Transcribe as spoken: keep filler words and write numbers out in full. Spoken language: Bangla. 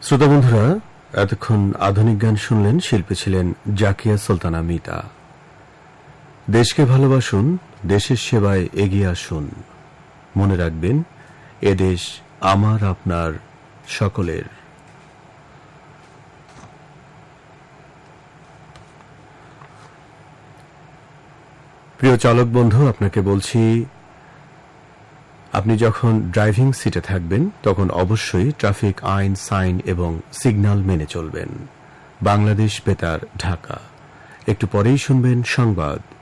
শ্রোতা বন্ধুরা, এতক্ষণ আধুনিক গান শুনলেন। শিল্পী ছিলেন জাকিয়া সুলতানা মিতা। দেশকে ভালোবাসুন, দেশের সেবায় এগিয়ে আসুন। মনে রাখবেন, এ দেশ আমার, আপনার, সকলের। প্রিয় চালক বন্ধু, আপনাকে বলছি, আপনি যখন ড্রাইভিং সিটে থাকবেন তখন অবশ্যই ট্রাফিক আইন, সাইন এবং সিগন্যাল মেনে চলবেন। বাংলাদেশ বেতার, ঢাকা। একটু পরেই শুনবেন সংবাদ।